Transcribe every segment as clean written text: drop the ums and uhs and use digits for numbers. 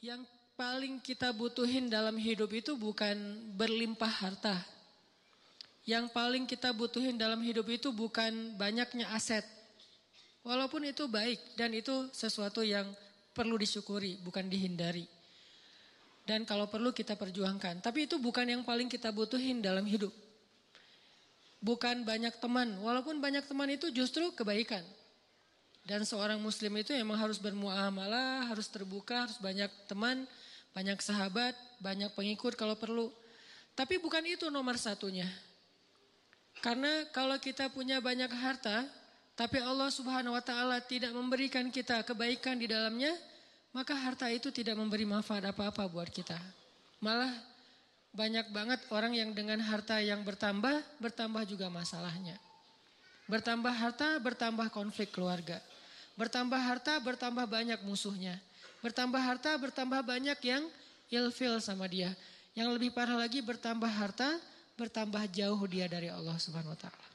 Yang paling kita butuhin dalam hidup itu bukan berlimpah harta. Yang paling kita butuhin dalam hidup itu bukan banyaknya aset. Walaupun itu baik dan itu sesuatu yang perlu disyukuri, bukan dihindari. Dan kalau perlu kita perjuangkan. Tapi itu bukan yang paling kita butuhin dalam hidup. Bukan banyak teman. Walaupun banyak teman itu justru kebaikan. Dan seorang muslim itu memang harus bermuamalah, harus terbuka, harus banyak teman, banyak sahabat, banyak pengikut kalau perlu. Tapi bukan itu nomor satunya. Karena kalau kita punya banyak harta, tapi Allah Subhanahu wa taala tidak memberikan kita kebaikan di dalamnya, maka harta itu tidak memberi manfaat apa-apa buat kita. Malah banyak banget orang yang dengan harta yang bertambah juga masalahnya. Bertambah harta, bertambah konflik keluarga. Bertambah harta, bertambah banyak musuhnya. Bertambah harta, bertambah banyak yang ilfil sama dia. Yang lebih parah lagi, bertambah harta, bertambah jauh dia dari Allah Subhanahu wa taala.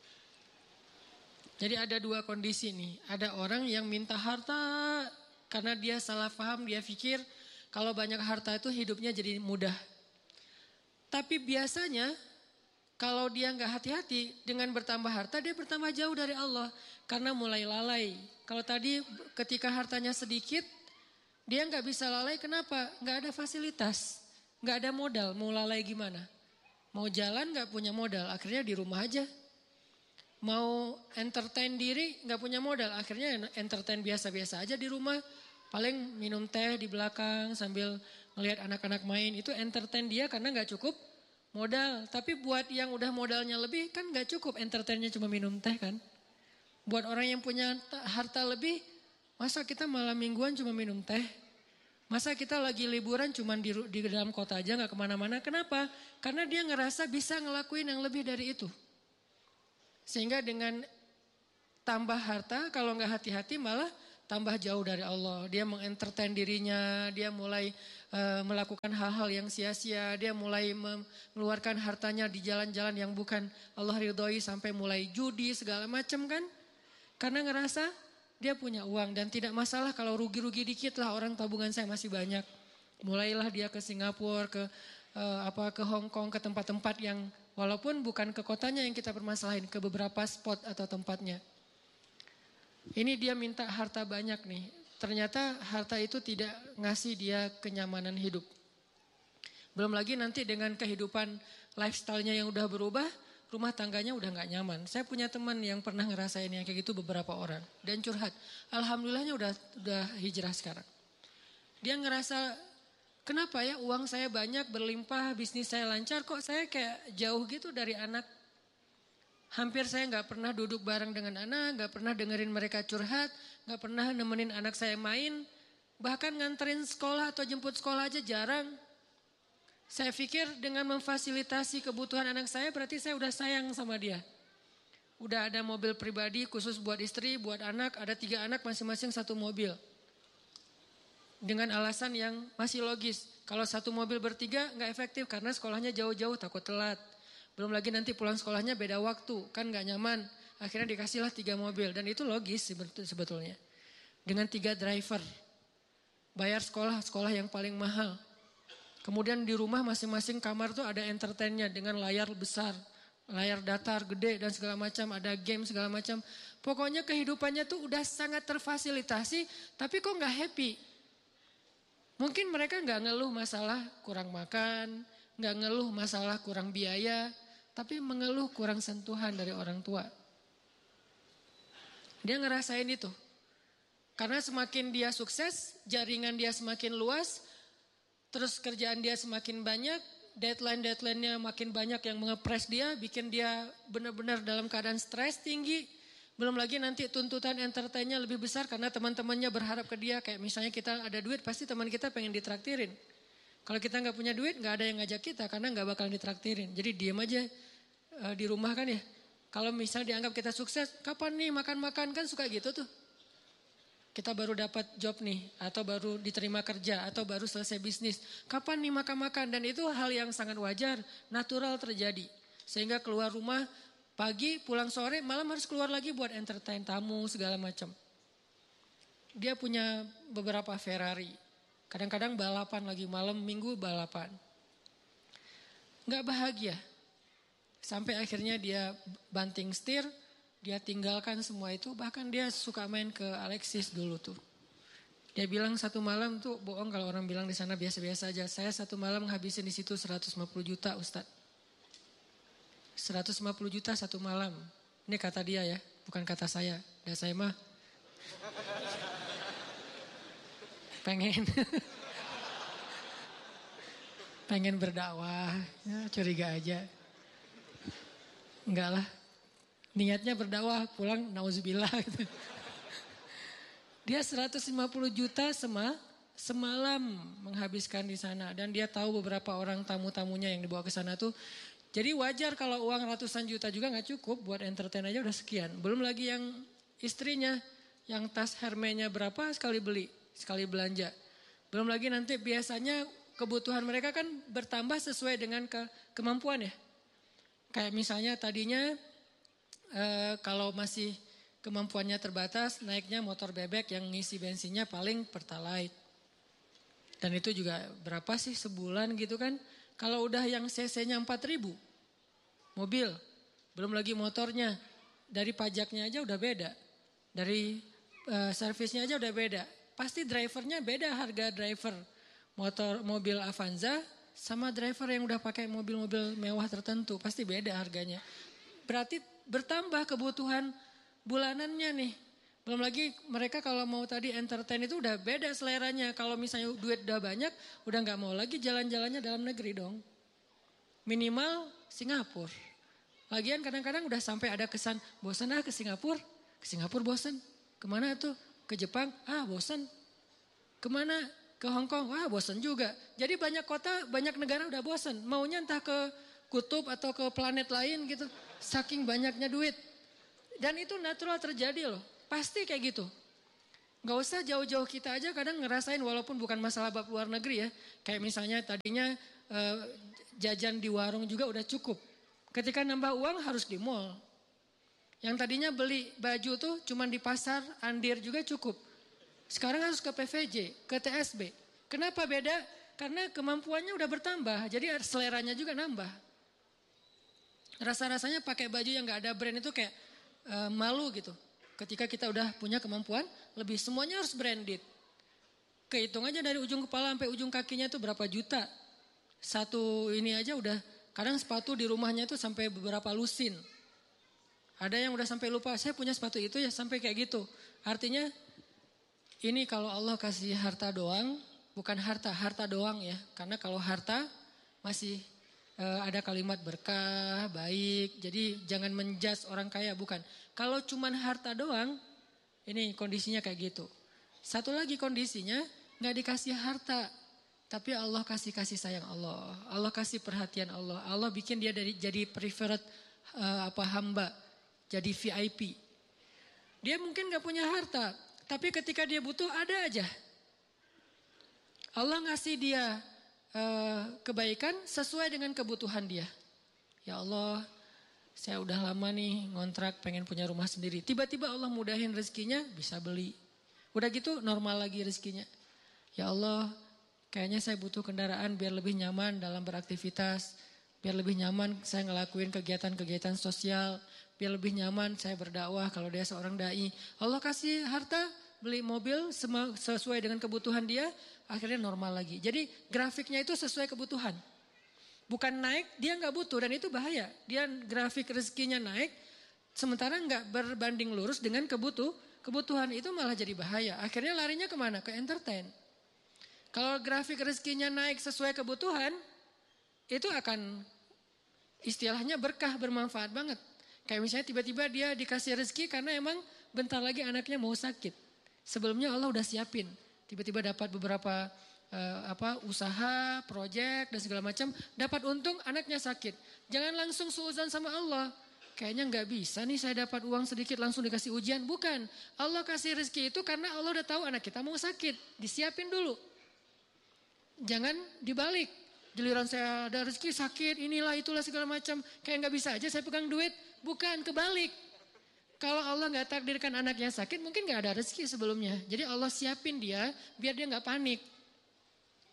Jadi ada dua kondisi nih. Ada orang yang minta harta karena dia salah paham, dia pikir kalau banyak harta itu hidupnya jadi mudah. Tapi biasanya kalau dia nggak hati-hati dengan bertambah harta, dia bertambah jauh dari Allah karena mulai lalai. Kalau tadi ketika hartanya sedikit, dia nggak bisa lalai. Kenapa? Nggak ada fasilitas, nggak ada modal. Mau lalai gimana? Mau jalan nggak punya modal, akhirnya di rumah aja. Mau entertain diri nggak punya modal, akhirnya entertain biasa-biasa aja di rumah. Paling minum teh di belakang sambil ngelihat anak-anak main, itu entertain dia karena nggak cukup modal. Tapi buat yang udah modalnya lebih kan gak cukup entertainnya cuma minum teh kan. Buat orang yang punya harta lebih, masa kita malam mingguan cuma minum teh? Masa kita lagi liburan cuma di dalam kota aja gak kemana-mana? Kenapa? Karena dia ngerasa bisa ngelakuin yang lebih dari itu. Sehingga dengan tambah harta, kalau gak hati-hati malah tambah jauh dari Allah. Dia mengentertain dirinya, dia mulai melakukan hal-hal yang sia-sia, dia mulai mengeluarkan hartanya di jalan-jalan yang bukan Allah ridhoi, sampai mulai judi segala macam kan. Karena ngerasa dia punya uang dan tidak masalah kalau rugi-rugi dikit lah, orang tabungan saya masih banyak. Mulailah dia ke Singapura, ke Hong Kong, ke tempat-tempat yang walaupun bukan ke kotanya yang kita permasalahin, ke beberapa spot atau tempatnya. Ini dia minta harta banyak nih. Ternyata harta itu tidak ngasih dia kenyamanan hidup. Belum lagi nanti dengan kehidupan lifestyle-nya yang udah berubah, rumah tangganya udah gak nyaman. Saya punya teman yang pernah ngerasain yang kayak gitu beberapa orang. Dan curhat. Alhamdulillahnya udah hijrah sekarang. Dia ngerasa, kenapa ya uang saya banyak, berlimpah, bisnis saya lancar, kok saya kayak jauh gitu dari anak. Hampir saya gak pernah duduk bareng dengan anak, gak pernah dengerin mereka curhat, gak pernah nemenin anak saya main, bahkan nganterin sekolah atau jemput sekolah aja jarang. Saya pikir dengan memfasilitasi kebutuhan anak saya berarti saya udah sayang sama dia. Udah ada mobil pribadi khusus buat istri, buat anak, ada 3 anak masing-masing 1 mobil. Dengan alasan yang masih logis, kalau 1 mobil bertiga gak efektif karena sekolahnya jauh-jauh takut telat. Belum lagi nanti pulang sekolahnya beda waktu, kan gak nyaman. Akhirnya dikasihlah 3 mobil dan itu logis sebetulnya. Dengan 3 driver, bayar sekolah yang paling mahal. Kemudian di rumah masing-masing kamar tuh ada entertainnya dengan layar besar, layar datar gede dan segala macam, ada game segala macam. Pokoknya kehidupannya tuh udah sangat terfasilitasi, tapi kok gak happy. Mungkin mereka gak ngeluh masalah kurang makan, gak ngeluh masalah kurang biaya, tapi mengeluh kurang sentuhan dari orang tua. Dia ngerasain itu. Karena semakin dia sukses, jaringan dia semakin luas, terus kerjaan dia semakin banyak, deadline-nya makin banyak yang mengepres dia, bikin dia benar-benar dalam keadaan stres tinggi. Belum lagi nanti tuntutan entertainnya lebih besar karena teman-temannya berharap ke dia. Kayak misalnya kita ada duit, pasti teman kita pengen ditraktirin. Kalau kita nggak punya duit, nggak ada yang ngajak kita karena nggak bakal ditraktirin. Jadi diam aja di rumah kan ya. Kalau misalnya dianggap kita sukses, kapan nih makan-makan, kan suka gitu tuh. Kita baru dapat job nih, atau baru diterima kerja, atau baru selesai bisnis. Kapan nih makan-makan, dan itu hal yang sangat wajar, natural terjadi. Sehingga keluar rumah pagi, pulang sore, malam harus keluar lagi buat entertain tamu segala macam. Dia punya beberapa Ferrari. Kadang-kadang balapan lagi malam minggu balapan. Nggak bahagia. Sampai akhirnya dia banting setir, dia tinggalkan semua itu. Bahkan dia suka main ke Alexis dulu tuh. Dia bilang satu malam tuh bohong kalau orang bilang di sana biasa-biasa aja. Saya satu malam ngabisin di situ 150 juta Ustadz. 150 juta satu malam. Ini kata dia ya, bukan kata saya. Dan saya mah pengen berdakwah, ya, curiga aja. Enggak lah, niatnya berdakwah pulang nauzubillah gitu. Dia 150 juta semalam menghabiskan di sana. Dan dia tahu beberapa orang tamu-tamunya yang dibawa ke sana tuh. Jadi wajar kalau uang ratusan juta juga gak cukup buat entertain aja udah sekian. Belum lagi yang istrinya, yang tas Hermès-nya berapa sekali beli, sekali belanja. Belum lagi nanti biasanya kebutuhan mereka kan bertambah sesuai dengan kemampuan ya. Kayak misalnya tadinya kalau masih kemampuannya terbatas naiknya motor bebek yang ngisi bensinnya paling Pertalite. Dan itu juga berapa sih sebulan gitu kan. Kalau udah yang cc-nya 4.000 mobil, belum lagi motornya, dari pajaknya aja udah beda. Dari servisnya aja udah beda. Pasti drivernya beda harga driver mobil Avanza sama driver yang udah pakai mobil-mobil mewah tertentu. Pasti beda harganya. Berarti bertambah kebutuhan bulanannya nih. Belum lagi mereka kalau mau tadi entertain itu udah beda seleranya. Kalau misalnya duit udah banyak, udah gak mau lagi jalan-jalannya dalam negeri dong. Minimal Singapura. Lagian kadang-kadang udah sampai ada kesan, bosan ke Singapura. Ke Singapura bosan. Kemana tuh? Ke Jepang? Bosan. Kemana? Ke Hong Kong? Bosan juga. Jadi banyak kota, banyak negara udah bosan. Maunya entah ke kutub atau ke planet lain gitu. Saking banyaknya duit. Dan itu natural terjadi loh. Pasti kayak gitu. Gak usah jauh-jauh kita aja kadang ngerasain walaupun bukan masalah bab luar negeri ya. Kayak misalnya tadinya jajan di warung juga udah cukup. Ketika nambah uang harus di mall. Yang tadinya beli baju tuh cuman di pasar Andir juga cukup. Sekarang harus ke PVJ, ke TSB. Kenapa beda? Karena kemampuannya udah bertambah. Jadi seleranya juga nambah. Rasa-rasanya pakai baju yang gak ada brand itu kayak malu gitu. Ketika kita udah punya kemampuan, lebih semuanya harus branded. Kehitung aja dari ujung kepala sampai ujung kakinya itu berapa juta. Satu ini aja udah, kadang sepatu di rumahnya itu sampai beberapa lusin. Ada yang udah sampai lupa, saya punya sepatu itu ya sampai kayak gitu. Artinya ini kalau Allah kasih harta doang, bukan harta doang ya. Karena kalau harta masih ada kalimat berkah, baik. Jadi jangan menjudge orang kaya, bukan. Kalau cuman harta doang, ini kondisinya kayak gitu. Satu lagi kondisinya, gak dikasih harta. Tapi Allah kasih sayang Allah. Allah kasih perhatian Allah. Allah bikin dia jadi preferred hamba. Jadi VIP. Dia mungkin gak punya harta. Tapi ketika dia butuh ada aja. Allah ngasih dia kebaikan sesuai dengan kebutuhan dia. Ya Allah, saya udah lama nih ngontrak pengen punya rumah sendiri. Tiba-tiba Allah mudahin rezekinya bisa beli. Udah gitu normal lagi rezekinya. Ya Allah, kayaknya saya butuh kendaraan biar lebih nyaman dalam beraktivitas. Biar lebih nyaman saya ngelakuin kegiatan-kegiatan sosial. Biar lebih nyaman saya berdakwah kalau dia seorang dai. Allah kasih harta, beli mobil sesuai dengan kebutuhan dia, akhirnya normal lagi. Jadi grafiknya itu sesuai kebutuhan. Bukan naik, dia gak butuh dan itu bahaya. Dia grafik rezekinya naik, sementara gak berbanding lurus dengan kebutuhan itu malah jadi bahaya. Akhirnya larinya kemana? Ke entertain. Kalau grafik rezekinya naik sesuai kebutuhan, itu akan istilahnya berkah, bermanfaat banget. Kayak misalnya tiba-tiba dia dikasih rezeki karena emang bentar lagi anaknya mau sakit. Sebelumnya Allah udah siapin. Tiba-tiba dapat beberapa usaha, proyek dan segala macam. Dapat untung anaknya sakit. Jangan langsung suudzon sama Allah. Kayaknya gak bisa nih saya dapat uang sedikit langsung dikasih ujian. Bukan. Allah kasih rezeki itu karena Allah udah tahu anak kita mau sakit. Disiapin dulu. Jangan dibalik. Giliran saya ada rezeki sakit, inilah itulah segala macam. Kayak gak bisa aja saya pegang duit. Bukan, kebalik. Kalau Allah gak takdirkan anaknya sakit, mungkin gak ada rezeki sebelumnya. Jadi Allah siapin dia, biar dia gak panik.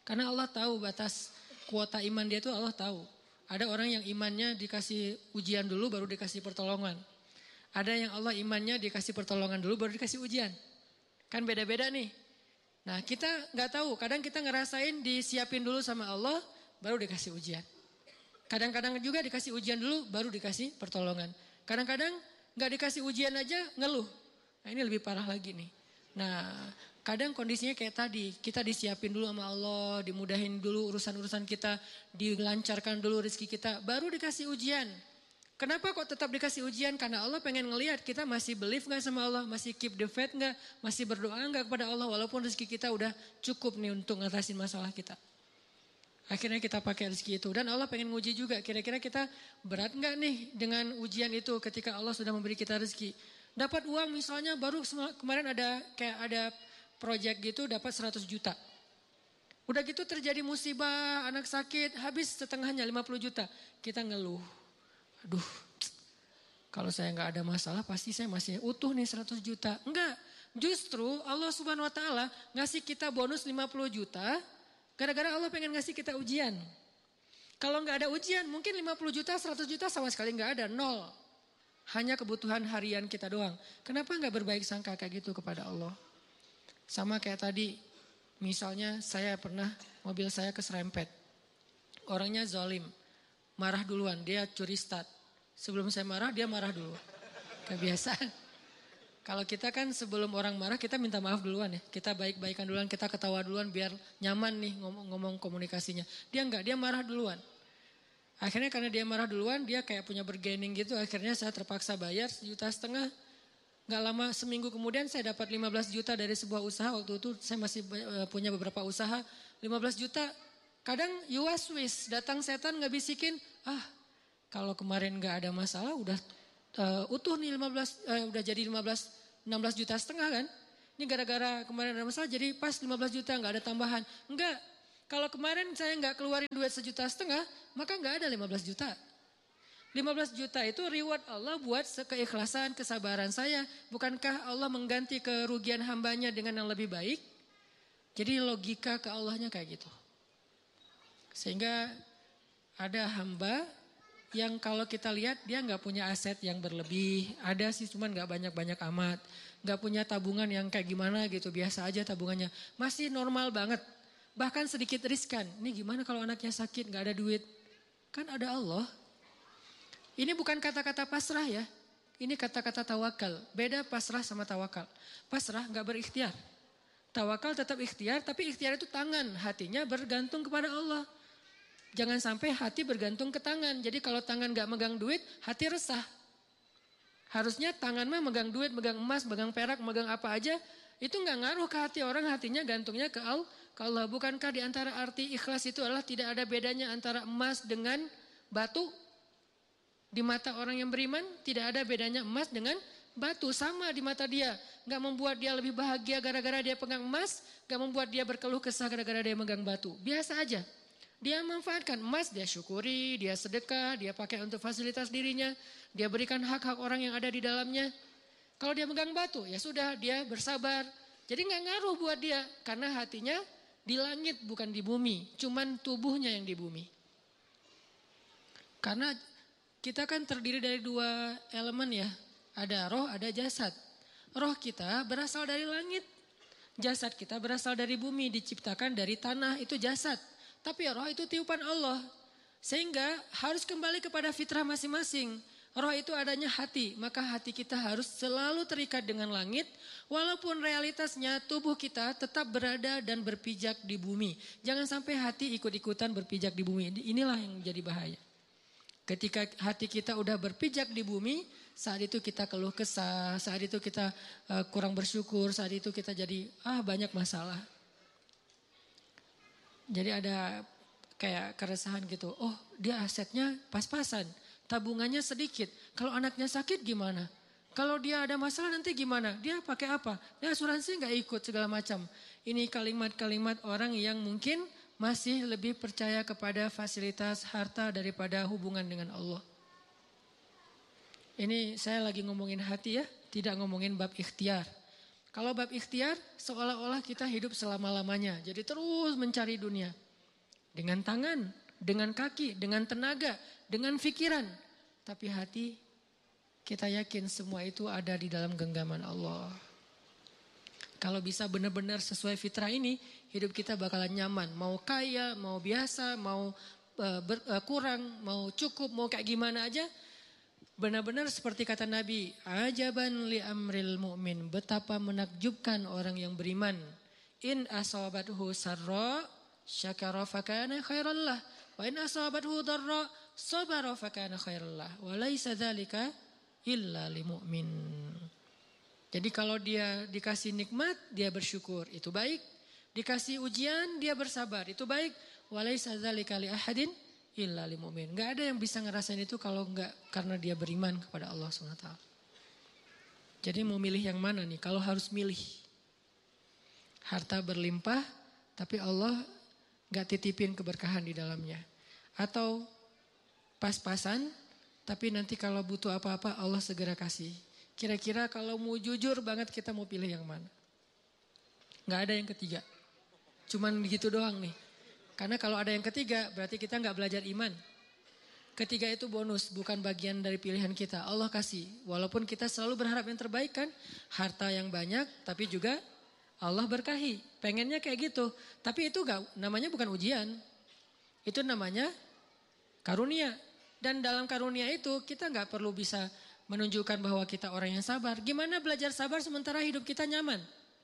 Karena Allah tahu batas kuota iman dia itu, Allah tahu. Ada orang yang imannya dikasih ujian dulu baru dikasih pertolongan. Ada yang Allah imannya dikasih pertolongan dulu baru dikasih ujian. Kan beda-beda nih. Nah kita gak tahu, kadang kita ngerasain disiapin dulu sama Allah baru dikasih ujian. Kadang-kadang juga dikasih ujian dulu baru dikasih pertolongan. Kadang-kadang gak dikasih ujian aja ngeluh. Nah ini lebih parah lagi nih. Nah kadang kondisinya kayak tadi, kita disiapin dulu sama Allah, dimudahin dulu urusan-urusan kita, dilancarkan dulu rezeki kita, baru dikasih ujian. Kenapa kok tetap dikasih ujian? Karena Allah pengen ngelihat kita masih believe gak sama Allah, masih keep the faith gak, masih berdoa gak kepada Allah walaupun rezeki kita udah cukup nih untuk ngatasin masalah kita. Akhirnya kita pakai rezeki itu dan Allah pengen nguji juga kira-kira kita berat gak nih dengan ujian itu ketika Allah sudah memberi kita rezeki. Dapat uang misalnya baru kemarin ada project gitu dapat 100 juta. Udah gitu terjadi musibah, anak sakit, habis setengahnya 50 juta. Kita ngeluh. Aduh, kalau saya nggak ada masalah pasti saya masih utuh nih 100 juta. Enggak, justru Allah Subhanahu Wa Taala ngasih kita bonus 50 juta. Gara-gara Allah pengen ngasih kita ujian. Kalau nggak ada ujian mungkin 50 juta, 100 juta sama sekali nggak ada, nol. Hanya kebutuhan harian kita doang. Kenapa nggak berbaik sangka kayak gitu kepada Allah? Sama kayak tadi, misalnya saya pernah mobil saya keserempet. Orangnya zalim, marah duluan, dia curi start. Sebelum saya marah, dia marah dulu. Kebiasaan. Kalau kita kan sebelum orang marah, kita minta maaf duluan ya. Kita baik-baikan duluan, kita ketawa duluan biar nyaman nih ngomong komunikasinya. Dia enggak, dia marah duluan. Akhirnya karena dia marah duluan, dia kayak punya bergening gitu. Akhirnya saya terpaksa bayar 1,5 juta. Gak lama seminggu kemudian saya dapat 15 juta dari sebuah usaha. Waktu itu saya masih punya beberapa usaha. 15 juta. Kadang you was wish, datang setan gak bisikin. Kalau kemarin gak ada masalah udah utuh nih 15, udah jadi 16 juta setengah kan. Ini gara-gara kemarin ada masalah jadi pas 15 juta gak ada tambahan. Enggak, kalau kemarin saya gak keluarin duit 1,5 juta, maka gak ada 15 juta. 15 juta itu reward Allah buat keikhlasan, kesabaran saya. Bukankah Allah mengganti kerugian hambanya dengan yang lebih baik? Jadi logika ke Allahnya kayak gitu. Sehingga ada hamba yang kalau kita lihat dia gak punya aset yang berlebih. Ada sih cuman gak banyak-banyak amat. Gak punya tabungan yang kayak gimana gitu. Biasa aja tabungannya. Masih normal banget. Bahkan sedikit riskan. Ini gimana kalau anaknya sakit gak ada duit? Kan ada Allah. Ini bukan kata-kata pasrah ya. Ini kata-kata tawakal. Beda pasrah sama tawakal. Pasrah gak berikhtiar. Tawakal tetap ikhtiar, tapi ikhtiar itu tangan. Hatinya bergantung kepada Allah. Jangan sampai hati bergantung ke tangan. Jadi kalau tangan gak megang duit, hati resah. Harusnya tangan mah megang duit, megang emas, megang perak, megang apa aja. Itu gak ngaruh ke hati orang, hatinya gantungnya ke Allah. Bukankah di antara arti ikhlas itu adalah tidak ada bedanya antara emas dengan batu? Di mata orang yang beriman tidak ada bedanya emas dengan batu. Sama di mata dia. Gak membuat dia lebih bahagia gara-gara dia pegang emas. Gak membuat dia berkeluh kesah gara-gara dia megang batu. Biasa aja. Dia manfaatkan emas, dia syukuri, dia sedekah, dia pakai untuk fasilitas dirinya. Dia berikan hak-hak orang yang ada di dalamnya. Kalau dia megang batu ya sudah dia bersabar. Jadi gak ngaruh buat dia. Karena hatinya di langit bukan di bumi. Cuman tubuhnya yang di bumi. Karena kita kan terdiri dari 2 elemen ya. Ada roh, ada jasad. Roh kita berasal dari langit. Jasad kita berasal dari bumi, diciptakan dari tanah, itu jasad. Tapi roh itu tiupan Allah. Sehingga harus kembali kepada fitrah masing-masing. Roh itu adanya hati, maka hati kita harus selalu terikat dengan langit. Walaupun realitasnya tubuh kita tetap berada dan berpijak di bumi. Jangan sampai hati ikut-ikutan berpijak di bumi. Inilah yang menjadi bahaya. Ketika hati kita udah berpijak di bumi, saat itu kita keluh kesah, saat itu kita kurang bersyukur, saat itu kita jadi banyak masalah. Jadi ada kayak keresahan gitu, dia asetnya pas-pasan, tabungannya sedikit. Kalau anaknya sakit gimana? Kalau dia ada masalah nanti gimana? Dia pakai apa? Dia asuransi gak ikut segala macam. Ini kalimat-kalimat orang yang mungkin masih lebih percaya kepada fasilitas harta daripada hubungan dengan Allah. Ini saya lagi ngomongin hati ya, tidak ngomongin bab ikhtiar. Kalau bab ikhtiar seolah-olah kita hidup selama-lamanya. Jadi terus mencari dunia. Dengan tangan, dengan kaki, dengan tenaga, dengan pikiran. Tapi hati kita yakin semua itu ada di dalam genggaman Allah. Kalau bisa benar-benar sesuai fitrah ini, hidup kita bakalan nyaman. Mau kaya, mau biasa, mau kurang, mau cukup, mau kayak gimana aja. Benar-benar seperti kata Nabi, ajaban li amril mu'min, betapa menakjubkan orang yang beriman. In asabathu sarra syakara fakana khairallah, wa in asabathu darra sabara fakana khairallah, wa laisa dzalika illa lil mu'min. Jadi kalau dia dikasih nikmat, dia bersyukur, itu baik. Dikasih ujian, dia bersabar, itu baik. Wa laisa dzalika li ahadin illa lil mu'min. Enggak ada yang bisa ngerasain itu kalau enggak karena dia beriman kepada Allah SWT. Jadi mau milih yang mana nih? Kalau harus milih. Harta berlimpah tapi Allah enggak titipin keberkahan di dalamnya. Atau pas-pasan tapi nanti kalau butuh apa-apa Allah segera kasih. Kira-kira kalau mau jujur banget kita mau pilih yang mana? Enggak ada yang ketiga. Cuman begitu doang nih. Karena kalau ada yang ketiga berarti kita nggak belajar iman. Ketiga itu bonus, bukan bagian dari pilihan kita. Allah kasih. Walaupun kita selalu berharap yang terbaik kan. Harta yang banyak tapi juga Allah berkahi. Pengennya kayak gitu. Tapi itu namanya bukan ujian. Itu namanya karunia. Dan dalam karunia itu kita nggak perlu bisa menunjukkan bahwa kita orang yang sabar. Gimana belajar sabar sementara hidup kita nyaman?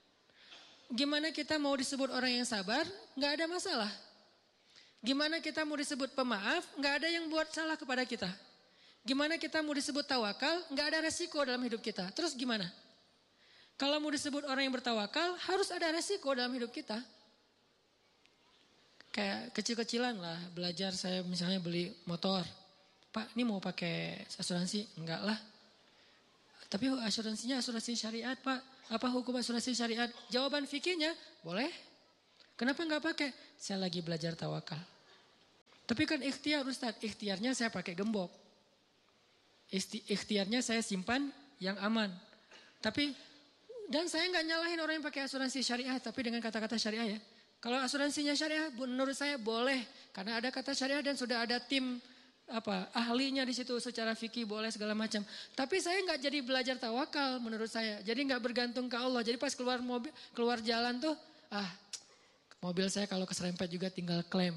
Gimana kita mau disebut orang yang sabar? Nggak ada masalah. Gimana kita mau disebut pemaaf, nggak ada yang buat salah kepada kita. Gimana kita mau disebut tawakal, nggak ada resiko dalam hidup kita. Terus gimana? Kalau mau disebut orang yang bertawakal, harus ada resiko dalam hidup kita. Kayak kecil-kecilan lah, belajar saya misalnya beli motor. Pak, ini mau pakai asuransi? Enggak lah. Tapi asuransinya asuransi syariat, Pak. Apa hukum asuransi syariat? Jawaban fikihnya, boleh. Kenapa enggak pakai? Saya lagi belajar tawakal. Tapi kan ikhtiar Ustaz, ikhtiarnya saya pakai gembok. Ikhtiarnya saya simpan yang aman. Tapi, dan saya enggak nyalahin orang yang pakai asuransi syariah, tapi dengan kata-kata syariah ya. Kalau asuransinya syariah, menurut saya boleh. Karena ada kata syariah dan sudah ada tim ahlinya di situ secara fikih boleh segala macam. Tapi saya enggak jadi belajar tawakal menurut saya. Jadi enggak bergantung ke Allah. Jadi pas keluar jalan tuh, mobil saya kalau keserempet juga tinggal klaim.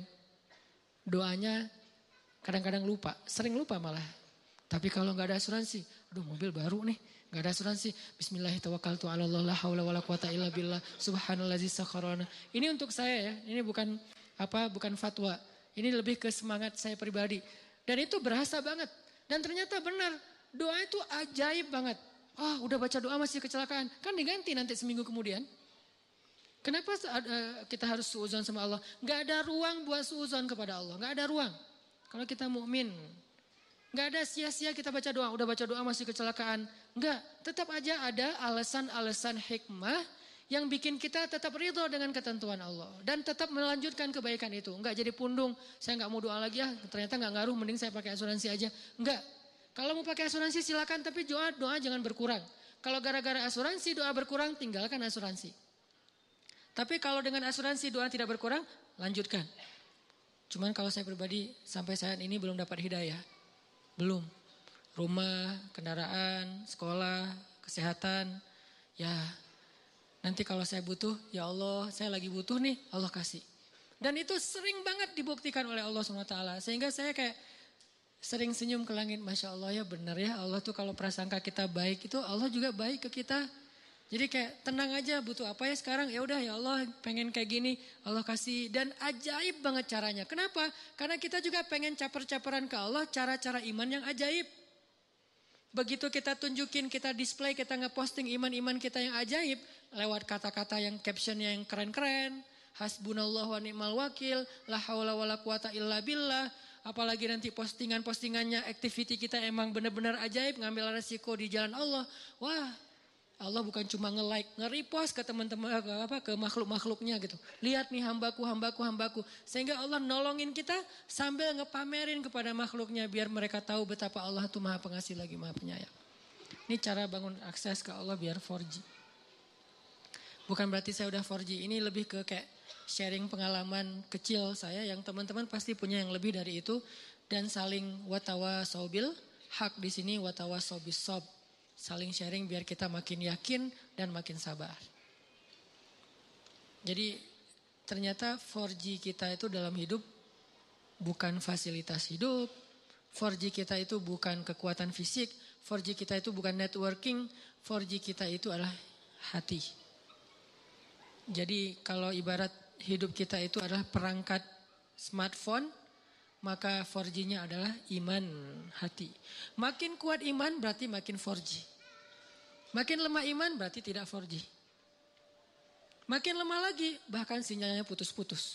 Doanya kadang-kadang lupa, sering lupa malah. Tapi kalau nggak ada asuransi, aduh mobil baru nih, nggak ada asuransi. Bismillahirrahmanirrahim. Ala la haula wala quwata illa billah. Subhanallazi sakharana. Ini untuk saya ya, ini bukan fatwa. Ini lebih ke semangat saya pribadi. Dan itu berasa banget. Dan ternyata benar, doa itu ajaib banget. Udah baca doa masih kecelakaan, kan diganti nanti seminggu kemudian. Kenapa kita harus suudzon sama Allah? Gak ada ruang buat suudzon kepada Allah. Gak ada ruang. Kalau kita mukmin, gak ada sia-sia kita baca doa. Udah baca doa masih kecelakaan. Enggak. Tetap aja ada alasan-alasan hikmah yang bikin kita tetap ridho dengan ketentuan Allah. Dan tetap melanjutkan kebaikan itu. Enggak jadi pundung. Saya gak mau doa lagi ternyata gak ngaruh. Mending saya pakai asuransi aja. Enggak. Kalau mau pakai asuransi silakan. Tapi doa jangan berkurang. Kalau gara-gara asuransi doa berkurang, tinggalkan asuransi. Tapi kalau dengan asuransi doa tidak berkurang, lanjutkan. Cuman kalau saya pribadi sampai saat ini belum dapat hidayah. Belum. Rumah, kendaraan, sekolah, kesehatan. Ya nanti kalau saya butuh, ya Allah saya lagi butuh nih, Allah kasih. Dan itu sering banget dibuktikan oleh Allah SWT. Sehingga saya kayak sering senyum ke langit. Masya Allah ya benar ya, Allah tuh kalau prasangka kita baik itu Allah juga baik ke kita. Jadi kayak tenang aja, butuh apa ya sekarang, ya udah ya Allah pengen kayak gini, Allah kasih. Dan ajaib banget caranya. Kenapa? Karena kita juga pengen caper-caperan ke Allah cara-cara iman yang ajaib. Begitu kita tunjukin, kita display, kita ngeposting iman-iman kita yang ajaib. Lewat kata-kata yang captionnya yang keren-keren. Hasbunallah wa ni'mal wakil, la haula wa la quwata illa billah. Apalagi nanti postingan-postingannya, activity kita emang benar-benar ajaib, ngambil resiko di jalan Allah. Wah, Allah bukan cuma nge-like, nge-repost ke teman-teman, ke makhluk-makhluknya gitu. Lihat nih hambaku. Sehingga Allah nolongin kita sambil ngepamerin kepada makhluknya biar mereka tahu betapa Allah itu maha pengasih lagi maha penyayang. Ini cara bangun akses ke Allah biar 4G. Bukan berarti saya udah 4G, ini lebih ke kayak sharing pengalaman kecil saya yang teman-teman pasti punya yang lebih dari itu. Dan saling watawa sobil, hak di sini watawa sobis sob. Saling sharing biar kita makin yakin dan makin sabar. Jadi ternyata 4G kita itu dalam hidup bukan fasilitas hidup. 4G kita itu bukan kekuatan fisik. 4G kita itu bukan networking. 4G kita itu adalah hati. Jadi kalau ibarat hidup kita itu adalah perangkat smartphone, maka 4G-nya adalah iman hati. Makin kuat iman berarti makin 4G. Makin lemah iman berarti tidak 4G. Makin lemah lagi bahkan sinyalnya putus-putus.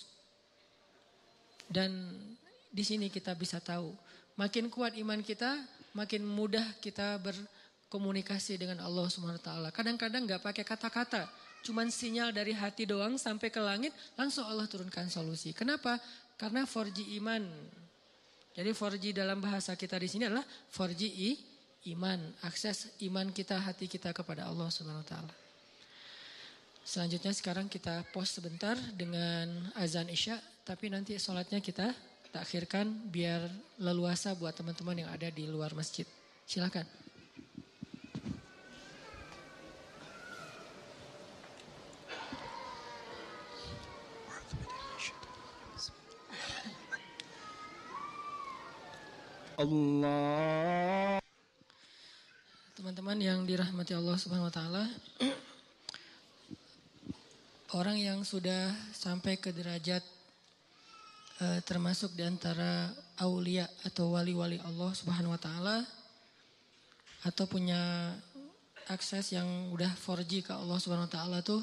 Dan di sini kita bisa tahu, makin kuat iman kita, makin mudah kita berkomunikasi dengan Allah SWT. Kadang-kadang gak pakai kata-kata, cuman sinyal dari hati doang sampai ke langit, langsung Allah turunkan solusi. Kenapa? Karena 4G iman. Jadi 4G dalam bahasa kita di sini adalah 4G iman. Akses iman kita, hati kita kepada Allah SWT. Selanjutnya sekarang kita pause sebentar dengan azan Isya. Tapi nanti sholatnya kita takhirkan biar leluasa buat teman-teman yang ada di luar masjid. Silakan. Allah. Teman-teman yang dirahmati Allah Subhanahu wa taala, orang yang sudah sampai ke derajat termasuk di antara aulia atau wali-wali Allah Subhanahu wa taala atau punya akses yang udah 4G ke Allah Subhanahu wa taala tuh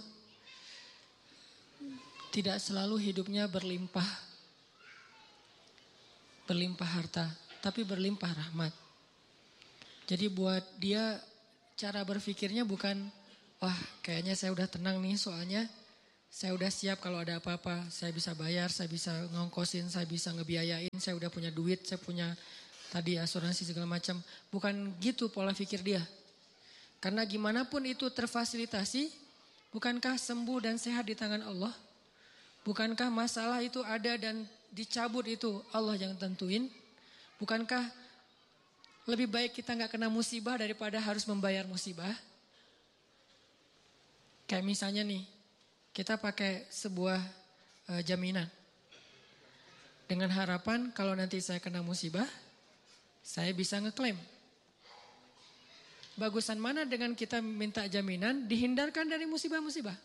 tidak selalu hidupnya berlimpah harta, tapi berlimpah rahmat. Jadi buat dia cara berpikirnya bukan, wah kayaknya saya udah tenang nih soalnya saya udah siap kalau ada apa-apa. Saya bisa bayar, saya bisa ngongkosin, saya bisa ngebiayain, saya udah punya duit, saya punya tadi asuransi segala macam. Bukan gitu pola pikir dia. Karena gimana pun itu terfasilitasi, bukankah sembuh dan sehat di tangan Allah? Bukankah masalah itu ada dan dicabut itu Allah yang tentuin? Bukankah lebih baik kita gak kena musibah daripada harus membayar musibah? Kayak misalnya nih, kita pakai sebuah jaminan. Dengan harapan kalau nanti saya kena musibah, saya bisa ngeklaim. Bagusan mana dengan kita minta jaminan dihindarkan dari musibah-musibah?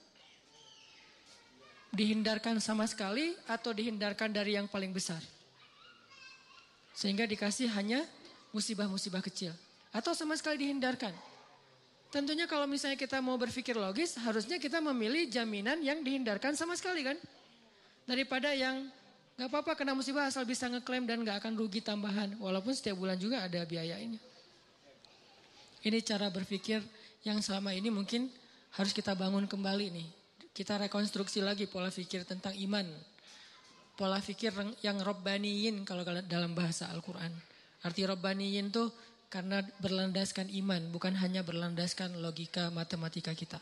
Dihindarkan sama sekali atau dihindarkan dari yang paling besar? Sehingga dikasih hanya musibah-musibah kecil. Atau sama sekali dihindarkan. Tentunya kalau misalnya kita mau berpikir logis, harusnya kita memilih jaminan yang dihindarkan sama sekali kan? Daripada yang gak apa-apa kena musibah asal bisa ngeklaim dan gak akan rugi tambahan. Walaupun setiap bulan juga ada biaya ini. Ini cara berpikir yang selama ini mungkin harus kita bangun kembali nih. Kita rekonstruksi lagi pola pikir tentang iman. Pola pikir yang robbaniyin kalau dalam bahasa Al-Quran. Arti robbaniyin tuh karena berlandaskan iman, bukan hanya berlandaskan logika matematika kita.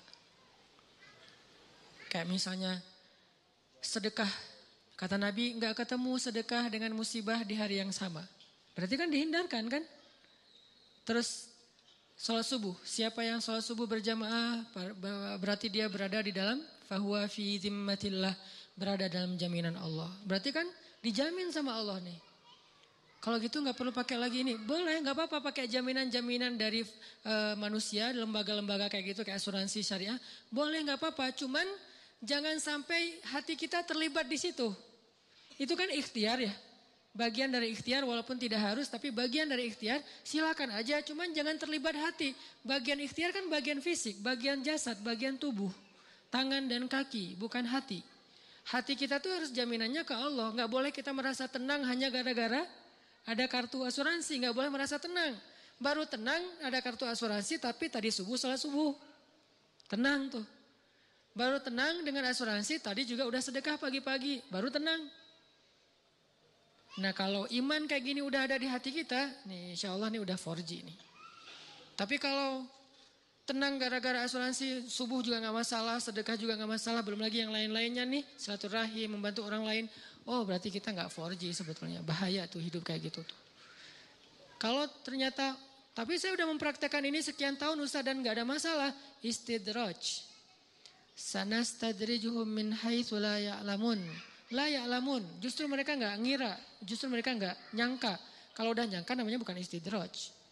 Kayak misalnya sedekah. Kata Nabi gak ketemu sedekah dengan musibah di hari yang sama. Berarti kan dihindarkan kan? Terus sholat subuh. Siapa yang sholat subuh berjamaah berarti dia berada di dalam fahuwa fi zimmatillah, berada dalam jaminan Allah. Berarti kan dijamin sama Allah nih. Kalau gitu gak perlu pakai lagi ini. Boleh, gak apa-apa pakai jaminan-jaminan dari manusia, lembaga-lembaga kayak gitu, kayak asuransi syariah. Boleh gak apa-apa, cuman jangan sampai hati kita terlibat di situ. Itu kan ikhtiar ya. Bagian dari ikhtiar walaupun tidak harus, tapi bagian dari ikhtiar silakan aja. Cuman jangan terlibat hati. Bagian ikhtiar kan bagian fisik, bagian jasad, bagian tubuh. Tangan dan kaki, bukan hati. Hati kita tuh harus jaminannya ke Allah. Gak boleh kita merasa tenang hanya gara-gara ada kartu asuransi, gak boleh merasa tenang. Baru tenang ada kartu asuransi tapi tadi subuh salat subuh. Tenang tuh. Baru tenang dengan asuransi tadi juga udah sedekah pagi-pagi. Baru tenang. Nah kalau iman kayak gini udah ada di hati kita, nih insya Allah nih udah 4G nih. Tapi kalau tenang gara-gara asuransi, subuh juga gak masalah, sedekah juga gak masalah, belum lagi yang lain-lainnya nih, silaturahim, membantu orang lain. Oh berarti kita gak 4G sebetulnya, bahaya tuh hidup kayak gitu tuh. Kalau ternyata, tapi saya udah mempraktekkan ini sekian tahun Ustaz dan gak ada masalah, istidraj. Sanastadrijuhum min haitsu la ya'lamun. La ya'lamun, justru mereka gak ngira, justru mereka gak nyangka. Kalau udah nyangka namanya bukan istidraj.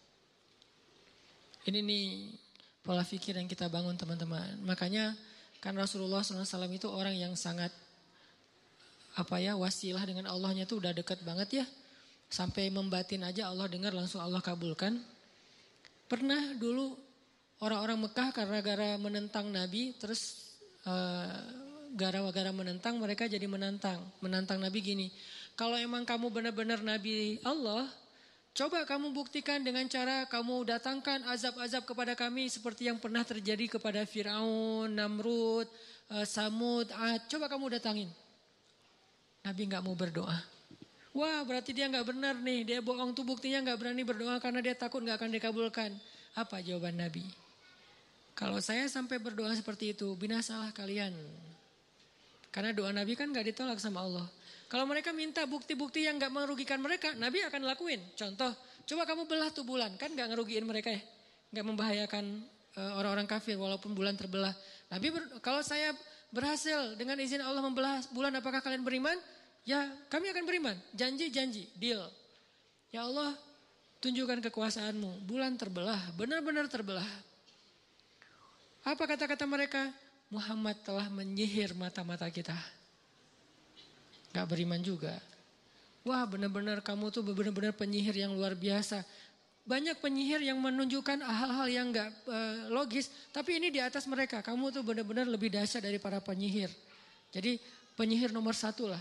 Ini nih pola pikir yang kita bangun teman-teman. Makanya kan Rasulullah SAW itu orang yang sangat wasilah dengan Allahnya itu udah dekat banget ya. Sampai membatin aja Allah dengar langsung Allah kabulkan. Pernah dulu orang-orang Mekah gara-gara menentang Nabi terus gara-gara menentang mereka jadi menantang Nabi gini. Kalau emang kamu benar-benar Nabi Allah, coba kamu buktikan dengan cara kamu datangkan azab-azab kepada kami seperti yang pernah terjadi kepada Firaun, Namrud, Samud, Ad. Coba kamu datangin. Nabi nggak mau berdoa. Wah berarti dia nggak benar nih, dia bohong tuh buktinya nggak berani berdoa karena dia takut nggak akan dikabulkan. Apa jawaban Nabi? Kalau saya sampai berdoa seperti itu, binasalah kalian. Karena doa Nabi kan gak ditolak sama Allah. Kalau mereka minta bukti-bukti yang gak merugikan mereka, Nabi akan lakuin. Contoh, coba kamu belah tuh bulan, kan gak ngerugiin mereka ya. Gak membahayakan orang-orang kafir walaupun bulan terbelah. Nabi kalau saya berhasil dengan izin Allah membelah bulan, apakah kalian beriman? Ya kami akan beriman, janji, deal. Ya Allah tunjukkan kekuasaanmu, bulan terbelah, benar-benar terbelah. Apa kata-kata mereka? Muhammad telah menyihir mata-mata kita. Gak beriman juga. Wah benar-benar kamu tuh benar-benar penyihir yang luar biasa. Banyak penyihir yang menunjukkan hal-hal yang gak logis. Tapi ini di atas mereka. Kamu tuh benar-benar lebih dahsyat dari para penyihir. Jadi penyihir nomor 1 lah.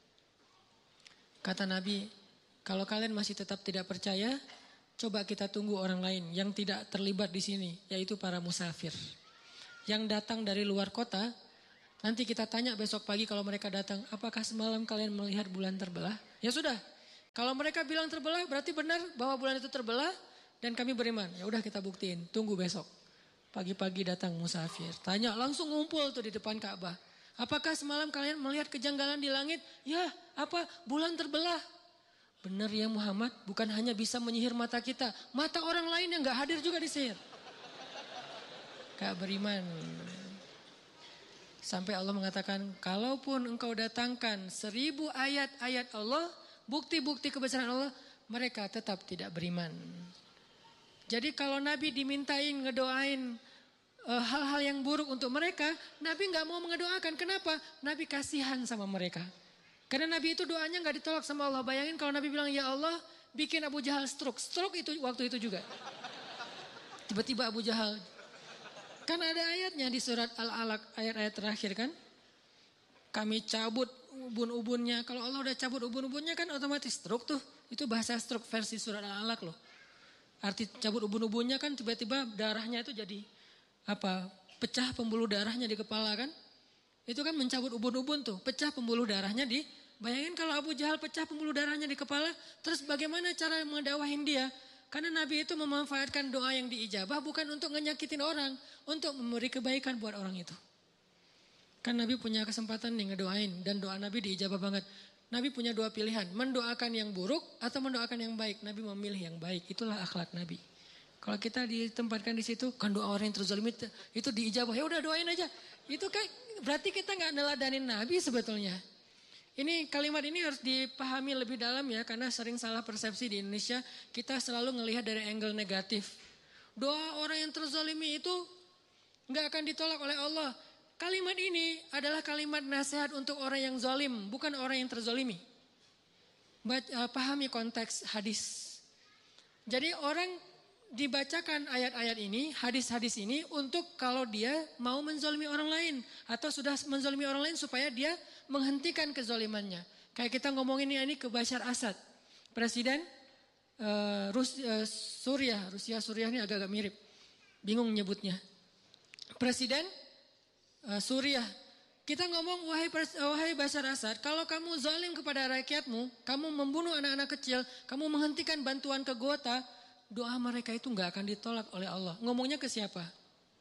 Kata Nabi, kalau kalian masih tetap tidak percaya, coba kita tunggu orang lain yang tidak terlibat di sini. Yaitu para musafir. Yang datang dari luar kota, nanti kita tanya besok pagi kalau mereka datang, apakah semalam kalian melihat bulan terbelah? Ya sudah, kalau mereka bilang terbelah berarti benar bahwa bulan itu terbelah dan kami beriman. Ya udah kita buktiin, tunggu besok. Pagi-pagi datang musafir, tanya langsung ngumpul tuh di depan Ka'bah. Apakah semalam kalian melihat kejanggalan di langit? Ya, apa? Bulan terbelah. Benar ya Muhammad, bukan hanya bisa menyihir mata kita, mata orang lain yang gak hadir juga disihir. Gak beriman. Sampai Allah mengatakan, kalaupun engkau datangkan 1000 ayat-ayat Allah, bukti-bukti kebesaran Allah, mereka tetap tidak beriman. Jadi kalau Nabi dimintain ngedoain hal-hal yang buruk untuk mereka, Nabi gak mau mengedoakan. Kenapa? Nabi kasihan sama mereka. Karena Nabi itu doanya gak ditolak sama Allah. Bayangin kalau Nabi bilang, ya Allah bikin Abu Jahal stroke. Stroke itu waktu itu juga. Tiba-tiba Abu Jahal. Kan ada ayatnya di surat Al-Alaq, ayat-ayat terakhir kan. Kami cabut ubun-ubunnya. Kalau Allah udah cabut ubun-ubunnya kan otomatis stroke tuh. Itu bahasa stroke versi surat Al-Alaq loh. Arti cabut ubun-ubunnya kan tiba-tiba darahnya itu jadi pecah pembuluh darahnya di kepala kan. Itu kan mencabut ubun-ubun tuh. Pecah pembuluh darahnya di. Bayangin kalau Abu Jahal pecah pembuluh darahnya di kepala. Terus bagaimana cara mendawahin dia? Karena Nabi itu memanfaatkan doa yang diijabah bukan untuk ngenyakitin orang. Untuk memberi kebaikan buat orang itu. Kan Nabi punya kesempatan nih ngedoain. Dan doa Nabi diijabah banget. Nabi punya 2 pilihan. Mendoakan yang buruk atau mendoakan yang baik. Nabi memilih yang baik. Itulah akhlak Nabi. Kalau kita ditempatkan di situ. Kan doa orang yang terzalimi itu diijabah. Ya udah doain aja. Itu kan berarti kita gak neladanin Nabi sebetulnya. Ini kalimat ini harus dipahami lebih dalam ya, karena sering salah persepsi di Indonesia. Kita selalu ngelihat dari angle negatif. Doa orang yang terzalimi itu gak akan ditolak oleh Allah. Kalimat ini adalah kalimat nasihat untuk orang yang zalim, bukan orang yang terzalimi. Pahami konteks hadis. Jadi orang dibacakan ayat-ayat ini, hadis-hadis ini untuk kalau dia mau menzalimi orang lain. Atau sudah menzalimi orang lain supaya dia menghentikan kezalimannya. Kayak kita ngomongin ini ke Bashar Assad. Presiden Rusia ini agak-agak mirip. Bingung nyebutnya. Presiden Suriah. Kita ngomong wahai Bashar Assad, kalau kamu zalim kepada rakyatmu, kamu membunuh anak-anak kecil, kamu menghentikan bantuan ke Gota, doa mereka itu gak akan ditolak oleh Allah. Ngomongnya ke siapa?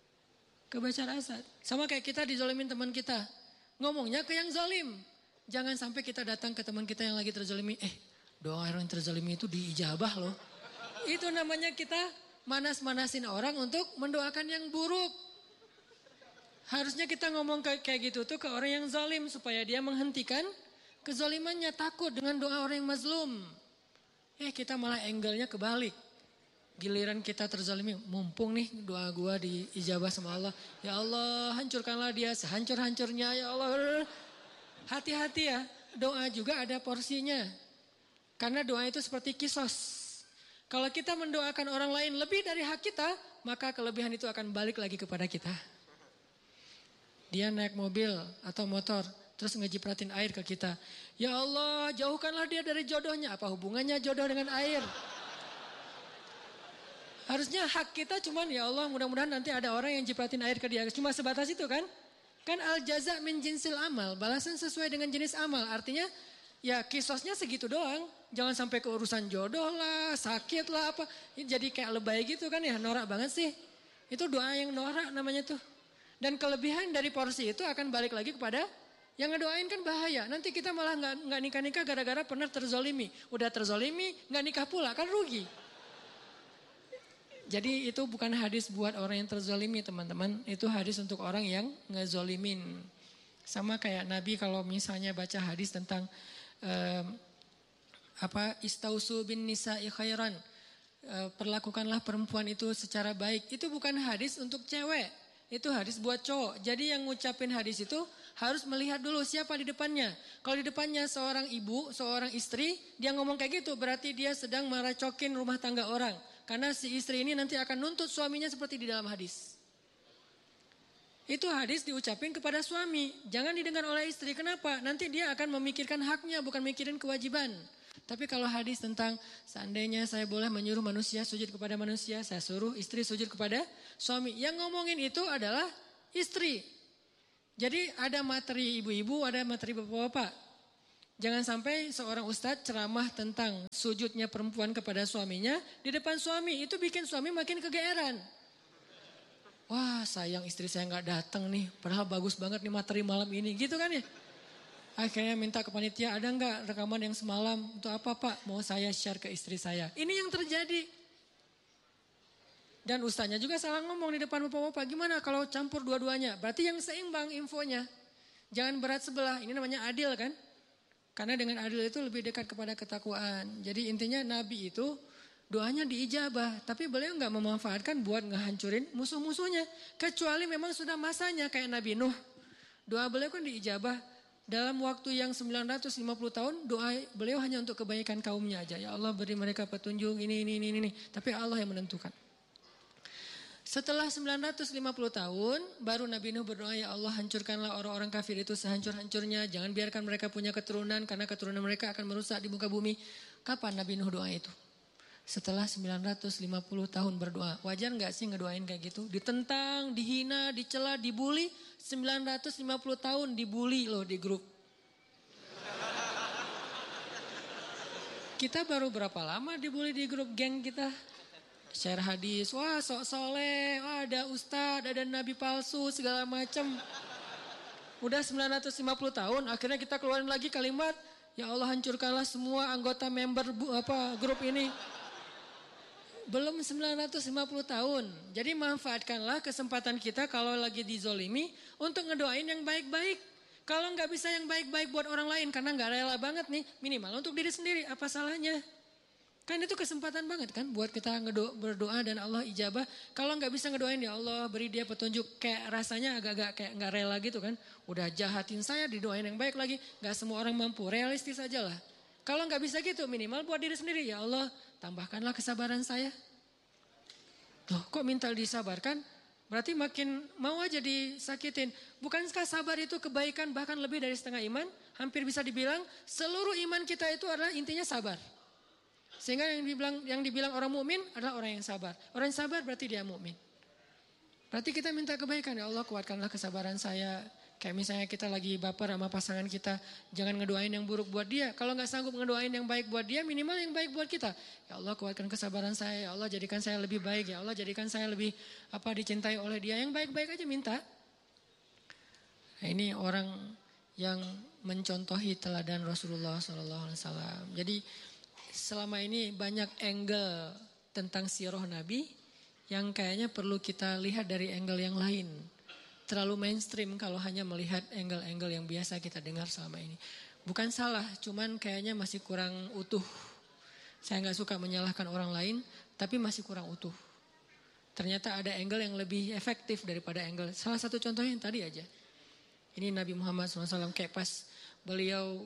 Ke Bashar Asad. Sama kayak kita dizolimin teman kita. Ngomongnya ke yang zalim. Jangan sampai kita datang ke teman kita yang lagi terzalimi. Doa orang yang terzalimi itu diijabah loh. Itu namanya kita manas-manasin orang untuk mendoakan yang buruk. Harusnya kita ngomong kayak gitu tuh ke orang yang zalim. Supaya dia menghentikan kezalimannya. Takut dengan doa orang yang mazlum. Kita malah angle-nya kebalik. Giliran kita terzalimi, mumpung nih doa gua diijabah sama Allah. Ya Allah, hancurkanlah dia sehancur-hancurnya ya Allah. Hati-hati ya, doa juga ada porsinya. Karena doa itu seperti kisos. Kalau kita mendoakan orang lain lebih dari hak kita, maka kelebihan itu akan balik lagi kepada kita. Dia naik mobil atau motor, terus ngejipratin air ke kita. Ya Allah, jauhkanlah dia dari jodohnya. Apa hubungannya jodoh dengan air? Harusnya hak kita cuman ya Allah mudah-mudahan nanti ada orang yang jipratin air ke dia. Cuma sebatas itu kan. Kan al jaza min jinsil amal. Balasan sesuai dengan jenis amal. Artinya ya kisosnya segitu doang. Jangan sampai ke urusan jodoh lah, sakit lah apa. Jadi kayak lebay gitu kan ya. Norak banget sih. Itu doa yang norak namanya tuh. Dan kelebihan dari porsi itu akan balik lagi kepada yang ngedoain kan bahaya. Nanti kita malah nggak nikah-nikah gara-gara pernah terzolimi. Udah terzolimi nggak nikah pula kan rugi. Jadi itu bukan hadis buat orang yang terzolimi teman-teman. Itu hadis untuk orang yang ngezolimin. Sama kayak Nabi kalau misalnya baca hadis tentang istausu bin nisa'i khairan. Perlakukanlah perempuan itu secara baik. Itu bukan hadis untuk cewek. Itu hadis buat cowok. Jadi yang ngucapin hadis itu harus melihat dulu siapa di depannya. Kalau di depannya seorang ibu, seorang istri, dia ngomong kayak gitu berarti dia sedang meracokin rumah tangga orang. Karena si istri ini nanti akan nuntut suaminya seperti di dalam hadis. Itu hadis diucapin kepada suami. Jangan didengar oleh istri. Kenapa? Nanti dia akan memikirkan haknya bukan mikirin kewajiban. Tapi kalau hadis tentang seandainya saya boleh menyuruh manusia sujud kepada manusia. Saya suruh istri sujud kepada suami. Yang ngomongin itu adalah istri. Jadi ada materi ibu-ibu, ada materi bapak-bapak. Jangan sampai seorang ustadz ceramah tentang sujudnya perempuan kepada suaminya di depan suami. Itu bikin suami makin kegeeran. Wah sayang istri saya gak datang nih. Padahal bagus banget nih materi malam ini. Gitu kan ya. Akhirnya minta ke panitia ada gak rekaman yang semalam. Untuk apa pak? Mau saya share ke istri saya. Ini yang terjadi. Dan ustadznya juga salah ngomong di depan bapak-bapak. Gimana kalau campur dua-duanya? Berarti yang seimbang infonya. Jangan berat sebelah. Ini namanya adil kan. Karena dengan adil itu lebih dekat kepada ketakwaan. Jadi intinya Nabi itu doanya diijabah. Tapi beliau gak memanfaatkan buat ngehancurin musuh-musuhnya. Kecuali memang sudah masanya kayak Nabi Nuh. Doa beliau kan diijabah. Dalam waktu yang 950 tahun doa beliau hanya untuk kebaikan kaumnya aja. Ya Allah beri mereka petunjuk ini. Tapi Allah yang menentukan. Setelah 950 tahun baru Nabi Nuh berdoa ya Allah hancurkanlah orang-orang kafir itu sehancur-hancurnya. Jangan biarkan mereka punya keturunan karena keturunan mereka akan merusak di muka bumi. Kapan Nabi Nuh doa itu? Setelah 950 tahun berdoa. Wajar gak sih ngedoain kayak gitu? Ditentang, dihina, dicela, dibully. 950 tahun dibully loh di grup. Kita baru berapa lama dibully di grup geng kita? Share hadis, wah sok soleh, wah ada ustadz, ada nabi palsu, segala macam. Udah 950 tahun, akhirnya kita keluarin lagi kalimat, ya Allah hancurkanlah semua anggota member grup ini. Belum 950 tahun, jadi manfaatkanlah kesempatan kita kalau lagi dizolimi untuk ngedoain yang baik-baik. Kalau nggak bisa yang baik-baik buat orang lain karena nggak rela banget nih, minimal untuk diri sendiri, apa salahnya? Kan itu kesempatan banget kan buat kita berdoa dan Allah ijabah. Kalau nggak bisa ngedoain ya Allah beri dia petunjuk kayak rasanya agak-agak kayak nggak rela gitu kan. Udah jahatin saya didoain yang baik lagi. Nggak semua orang mampu, realistis aja lah. Kalau nggak bisa gitu minimal buat diri sendiri ya Allah tambahkanlah kesabaran saya. Loh kok minta disabarkan? Berarti makin mau aja disakitin. Bukankah sabar itu kebaikan bahkan lebih dari setengah iman? Hampir bisa dibilang seluruh iman kita itu adalah intinya sabar. Sehingga yang dibilang orang mukmin adalah orang yang sabar. Orang yang sabar berarti dia mukmin. Berarti kita minta kebaikan ya Allah kuatkanlah kesabaran saya. Kayak misalnya kita lagi baper sama pasangan kita, jangan ngedoain yang buruk buat dia. Kalau nggak sanggup ngedoain yang baik buat dia, minimal yang baik buat kita. Ya Allah kuatkan kesabaran saya, ya Allah jadikan saya lebih baik, ya Allah jadikan saya lebih dicintai oleh dia. Yang baik-baik aja minta. Nah, ini orang yang mencontohi teladan Rasulullah SAW. Jadi selama ini banyak angle tentang sirah Nabi yang kayaknya perlu kita lihat dari angle yang lain. Terlalu mainstream kalau hanya melihat angle-angle yang biasa kita dengar selama ini. Bukan salah, cuman kayaknya masih kurang utuh. Saya nggak suka menyalahkan orang lain, tapi masih kurang utuh. Ternyata ada angle yang lebih efektif daripada angle. Salah satu contohnya yang tadi aja. Ini Nabi Muhammad SAW kayak pas beliau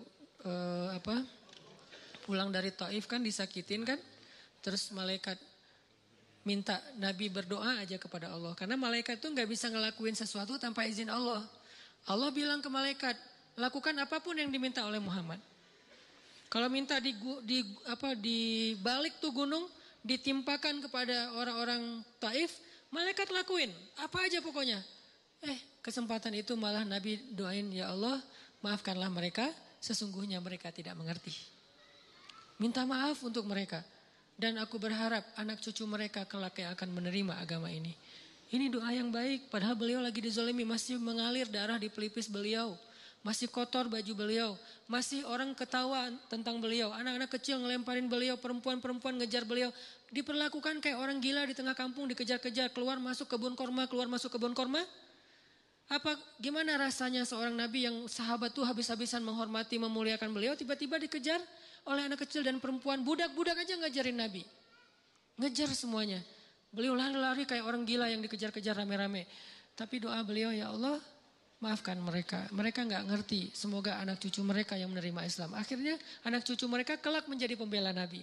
pulang dari Taif kan disakitin kan. Terus malaikat minta Nabi berdoa aja kepada Allah. Karena malaikat itu gak bisa ngelakuin sesuatu tanpa izin Allah. Allah bilang ke malaikat, lakukan apapun yang diminta oleh Muhammad. Kalau minta di balik tuh gunung, ditimpakan kepada orang-orang Taif, malaikat lakuin. Apa aja pokoknya. Kesempatan itu malah Nabi doain, ya Allah maafkanlah mereka, sesungguhnya mereka tidak mengerti. Minta maaf untuk mereka. Dan aku berharap anak cucu mereka kelak yang akan menerima agama ini. Ini doa yang baik. Padahal beliau lagi dizolimi. Masih mengalir darah di pelipis beliau. Masih kotor baju beliau. Masih orang ketawa tentang beliau. Anak-anak kecil ngelemparin beliau. Perempuan-perempuan ngejar beliau. Diperlakukan kayak orang gila di tengah kampung. Dikejar-kejar. Keluar masuk kebun korma. Keluar masuk kebun korma. Gimana rasanya seorang nabi yang sahabat tuh habis-habisan menghormati, memuliakan beliau. Tiba-tiba dikejar oleh anak kecil dan perempuan, budak-budak aja ngajarin Nabi. Ngejar semuanya. Beliau lari-lari kayak orang gila yang dikejar-kejar rame-rame. Tapi doa beliau, ya Allah maafkan mereka. Mereka gak ngerti, semoga anak cucu mereka yang menerima Islam. Akhirnya anak cucu mereka kelak menjadi pembela Nabi.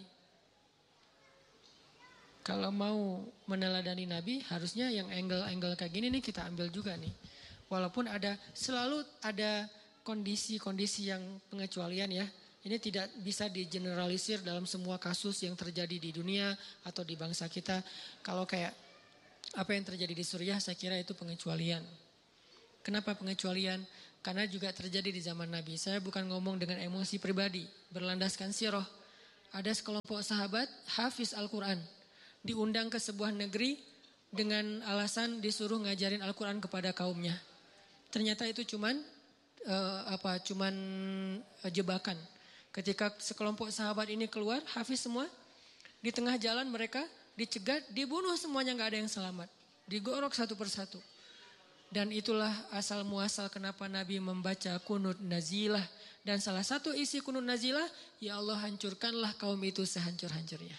Kalau mau meneladani Nabi, harusnya yang angle-angle kayak gini nih kita ambil juga nih. Walaupun selalu ada kondisi-kondisi yang pengecualian ya. Ini tidak bisa digeneralisir dalam semua kasus yang terjadi di dunia atau di bangsa kita. Kalau kayak apa yang terjadi di Suriah, saya kira itu pengecualian. Kenapa pengecualian? Karena juga terjadi di zaman Nabi. Saya bukan ngomong dengan emosi pribadi, berlandaskan sirah. Ada sekelompok sahabat hafiz Al-Quran. Diundang ke sebuah negeri dengan alasan disuruh ngajarin Al-Quran kepada kaumnya. Ternyata itu cuman jebakan. Ketika sekelompok sahabat ini keluar, hafiz semua, di tengah jalan mereka dicegat, dibunuh semuanya, gak ada yang selamat. Digorok satu persatu. Dan itulah asal muasal kenapa Nabi membaca kunut nazilah. Dan salah satu isi kunut nazilah, ya Allah hancurkanlah kaum itu sehancur-hancurnya.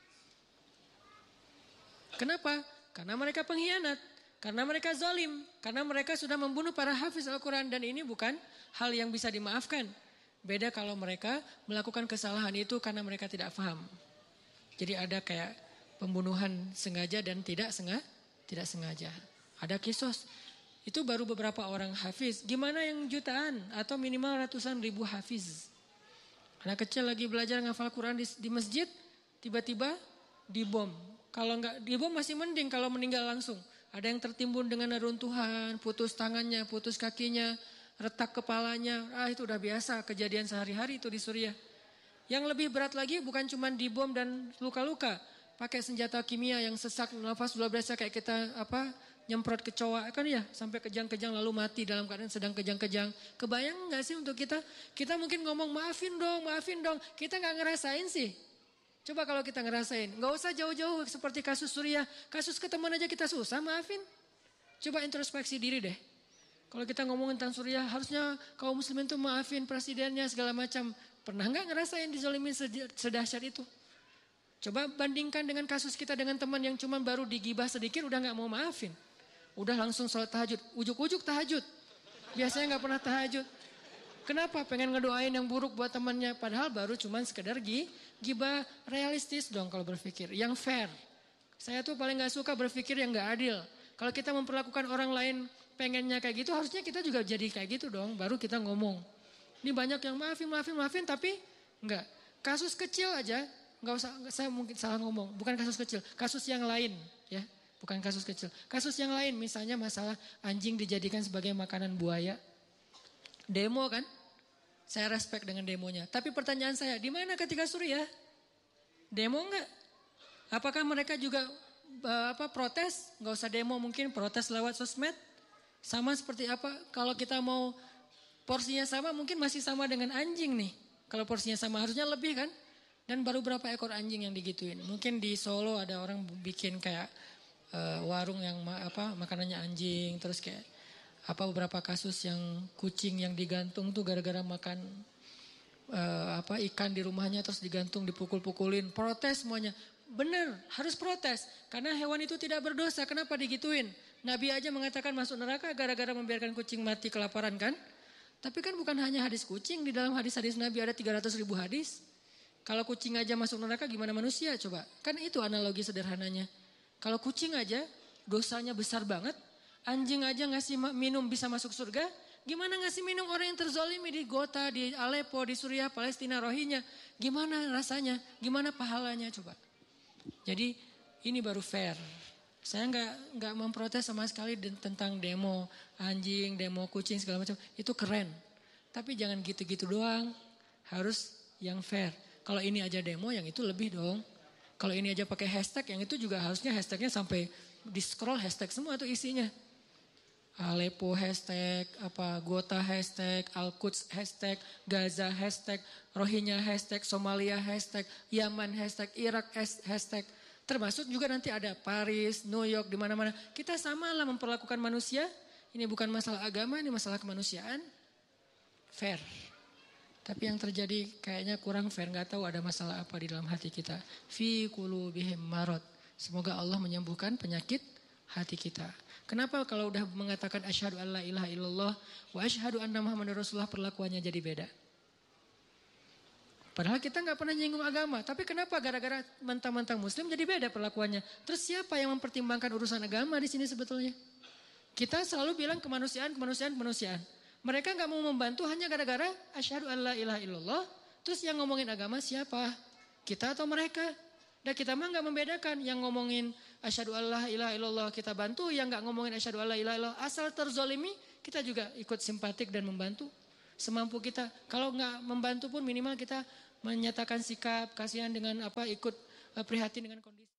Kenapa? Karena mereka pengkhianat. Karena mereka zalim. Karena mereka sudah membunuh para hafiz Al-Quran. Dan ini bukan hal yang bisa dimaafkan. Beda kalau mereka melakukan kesalahan itu karena mereka tidak paham. Jadi ada kayak pembunuhan sengaja dan tidak sengaja. Ada kisos. Itu baru beberapa orang hafiz. Gimana yang jutaan atau minimal ratusan ribu hafiz. Anak kecil lagi belajar ngafal Quran di masjid, tiba-tiba dibom. Kalau enggak dibom masih mending, kalau meninggal langsung. Ada yang tertimbun dengan neruntuhan, putus tangannya, putus kakinya, retak kepalanya. Itu udah biasa kejadian sehari-hari itu di Suriah. Yang lebih berat lagi bukan cuma dibom dan luka-luka. Pakai senjata kimia yang sesak nafas luar biasa kayak kita nyemprot kecoa kan ya. Sampai kejang-kejang lalu mati dalam keadaan sedang kejang-kejang. Kebayang gak sih untuk kita? Kita mungkin ngomong maafin dong. Kita gak ngerasain sih. Coba kalau kita ngerasain. Gak usah jauh-jauh seperti kasus Suriah. Kasus ke teman aja kita susah maafin. Coba introspeksi diri deh. Kalau kita ngomongin tentang Suriah, harusnya kaum muslimin tuh maafin presidennya segala macam. Pernah gak ngerasain dizolimin sedahsyat itu? Coba bandingkan dengan kasus kita dengan teman yang cuma baru digibah sedikit udah gak mau maafin. Udah langsung sholat tahajud, ujuk-ujuk tahajud. Biasanya gak pernah tahajud. Kenapa? Pengen ngedoain yang buruk buat temannya. Padahal baru cuma sekedar gibah. Realistis dong kalau berpikir, yang fair. Saya tuh paling gak suka berpikir yang gak adil. Kalau kita memperlakukan orang lain pengennya kayak gitu, harusnya kita juga jadi kayak gitu dong. Baru kita ngomong. Ini banyak yang maafin, tapi enggak. Kasus kecil aja, enggak usah, saya mungkin salah ngomong. Bukan kasus kecil, kasus yang lain ya. Bukan kasus kecil. Kasus yang lain misalnya masalah anjing dijadikan sebagai makanan buaya. Demo kan? Saya respect dengan demonya. Tapi pertanyaan saya, di mana ketika Suriah? Demo enggak? Apakah mereka juga protes? Enggak usah demo, mungkin protes lewat sosmed. Sama seperti apa? Kalau kita mau porsinya sama, mungkin masih sama dengan anjing nih. Kalau porsinya sama harusnya lebih kan? Dan baru berapa ekor anjing yang digituin? Mungkin di Solo ada orang bikin kayak warung yang makanannya anjing, terus kayak beberapa kasus yang kucing yang digantung tuh gara-gara makan ikan di rumahnya terus digantung dipukul-pukulin, protes semuanya. Benar, harus protes karena hewan itu tidak berdosa. Kenapa digituin? Nabi aja mengatakan masuk neraka gara-gara membiarkan kucing mati kelaparan kan? Tapi kan bukan hanya hadis kucing, di dalam hadis-hadis Nabi ada 300.000 hadis. Kalau kucing aja masuk neraka gimana manusia coba? Kan itu analogi sederhananya. Kalau kucing aja dosanya besar banget, anjing aja ngasih minum bisa masuk surga, gimana ngasih minum orang yang terzolimi di Gota, di Aleppo, di Suriah, Palestina, Rohingya. Gimana rasanya, gimana pahalanya coba. Jadi ini baru fair. Saya nggak memprotes sama sekali tentang demo anjing, demo kucing segala macam. Itu keren. Tapi jangan gitu-gitu doang. Harus yang fair. Kalau ini aja demo, yang itu lebih dong. Kalau ini aja pakai hashtag, yang itu juga harusnya hashtagnya sampai di scroll hashtag semua tuh isinya. Aleppo hashtag, Gota hashtag, Al-Quds hashtag, Gaza hashtag, Rohingya hashtag, Somalia hashtag, Yaman hashtag, Irak hashtag. Termasuk juga nanti ada Paris, New York, di mana-mana. Kita samalah memperlakukan manusia. Ini bukan masalah agama, ini masalah kemanusiaan. Fair. Tapi yang terjadi kayaknya kurang fair. Gak tahu ada masalah apa di dalam hati kita. Fi qulubihim marad. Semoga Allah menyembuhkan penyakit hati kita. Kenapa kalau udah mengatakan asyhadu alla ilaha illallah wa asyhadu anna muhammadar rasulullah perlakuannya jadi beda? Padahal kita gak pernah nyinggung agama. Tapi kenapa gara-gara mentang-mentang muslim jadi beda perlakuannya? Terus siapa yang mempertimbangkan urusan agama di sini sebetulnya? Kita selalu bilang kemanusiaan. Mereka gak mau membantu hanya gara-gara asyhadu alla ilaha illallah. Terus yang ngomongin agama siapa? Kita atau mereka? Dan kita mah gak membedakan. Yang ngomongin asyhadu alla ilaha illallah kita bantu. Yang gak ngomongin asyhadu alla ilaha illallah asal terzolimi kita juga ikut simpatik dan membantu. Semampu kita. Kalau gak membantu pun minimal kita menyatakan sikap kasihan dengan ikut prihatin dengan kondisi.